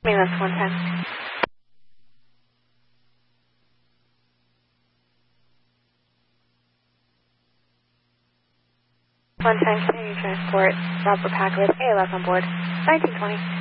Minus 110. 110 Canadian Transport, Robert Packard, ALS on board, 1920.